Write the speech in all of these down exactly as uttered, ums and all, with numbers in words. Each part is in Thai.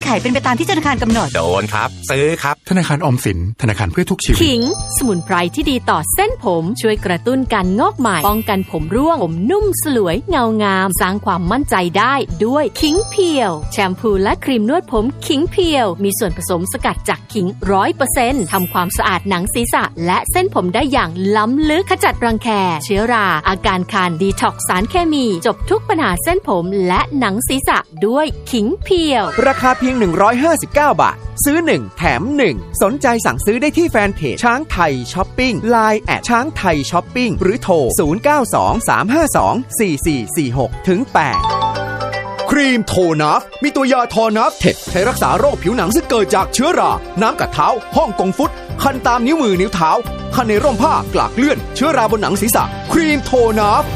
ไขเป็นไปตามที่ธนาคารกำหนดโดนครับซื้อครับธนาคารออมสินธนาคารเพื่อทุกชีวิตขิงสมุนไพรที่ดีต่อเส้นผมช่วยกระตุ้นการงอกใหม่ป้องกันผมร่วงผมนุ่มสลวยเงางามสร้างความมั่นใจได้ด้วยขิงเพียวแชมพูและครีมนวดผมขิงเพียวมีส่วนผสมสกัดจากขิง ร้อยเปอร์เซ็นต์ ทำความสะอาดหนังศีรษะและเส้นผมได้อย่างล้ำลึกขจัดรังแคเชื้อราอาการคันดีท็อกซ์สารเคมีจบทุกปัญหาเส้นผมและหนังศีรษะด้วยขิงเพียวราคาเพียงหนึ่งร้อยห้าสิบเก้าบาทซื้อหนึ่งแถมหนึ่งสนใจสั่งซื้อได้ที่แฟนเพจช้างไทยช้อปปิ้ง ไลน์ แอท ช้างไทยช้อปปิ้งหรือโทรศูนย์ เก้า สอง สาม ห้า สอง สี่ สี่ สี่ หก ถึง แปดครีมโทนัฟมีตัวยาทอนัฟเทคใช้รักษาโรคผิวหนังซึ่งเกิดจากเชื้อราน้ำกัดเท้าห้องกงฟุตคันตามนิ้วมือนิ้วเท้าคันในร่มผ้ากลากเลื่อนเชื้อราบนหนังศีรษะครีมโทนัฟ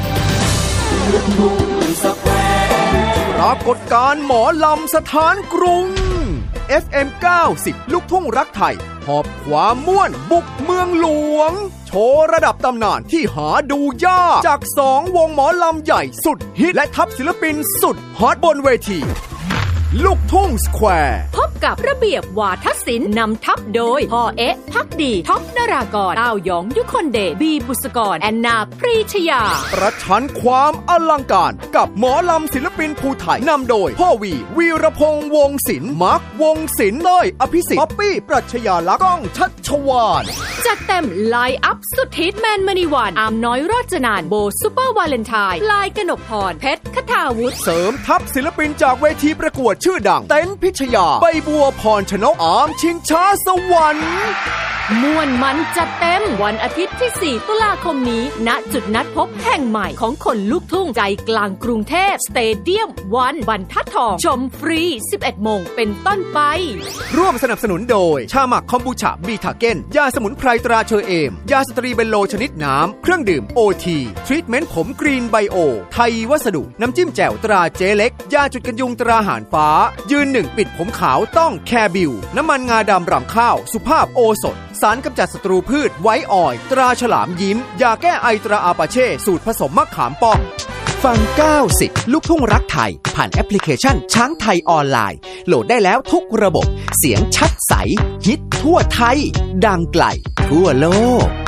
ปรากฏการณ์หมอลำสถานกรุง เอฟ เอ็ม เก้าสิบ ลูกทุ่งรักไทยหอบความม่วนบุกเมืองหลวงโชว์ระดับตำนานที่หาดูยากจากสองวงหมอลำใหญ่สุดฮิตและทัพศิลปินสุดฮอตบนเวทีลูกทุ่งสแควร์พบกับระเบียบวาทศิลป์นำทัพโดยพ่อเอ๊ะพักดีท็อปนรากรต้าหยองยุคนเดชบีบุษกรแอนนาปรีชยาประชันความอลังการกับหมอลำศิลปินภูไทยนำโดยพ่อวีวีรพงษ์วงศิลป์มาร์ควงศิลป์เต้ยอภิสิทธิ์ป๊อปปี้ปรัชญาลักษณ์ก้องชัชวาลจัดเต็มไลน์อัพสุดฮิตแมนมณีวันอามน้อยรจนานโบซุปเปอร์วาเลนไทน์ลายกนกพรเพชรคทาวุฒิเสริมทัพศิลปินจากเวทีประกวดชื่อดังเต้นพิชยาใบบัวพรชนกอามชิงช้าสวรรค์ม่วนมันจัดเต็มวันอาทิตย์ที่สี่ตุลาคมนี้ณจุดนัดพบแห่งใหม่ของคนลูกทุ่งใจกลางกรุงเทพสเตเดียมวันบรรทัดทองชมฟรี สิบเอ็ดโมงเป็นต้นไปร่วมสนับสนุนโดยชาหมักคอมบูชาบีทาเก้นยาสมุนไพรตราเชอเอมยาสตรีเบนโลชนิดน้ำเครื่องดื่มโอทีทรีทเมนต์ผมกรีนไบโอไทยวัสดุน้ำจิ้มแจ่วตราเจเล็กยาจุดกันยุงตราหารฟ้ายืนหนึ่งปิดผมขาวต้องแคร์บิวน้ำมันงาดำรำข้าวสุภาพโอสถสารกำจัดศัตรูพืชไว้ออยตราฉลามยิ้มยาแก้ไอตราอาปาเช่สูตรผสมมะขามป้อมฟังเก้าสิบลูกทุ่งรักไทยผ่านแอปพลิเคชันช้างไทยออนไลน์โหลดได้แล้วทุกระบบเสียงชัดใสฮิตทั่วไทยดังไกลทั่วโลก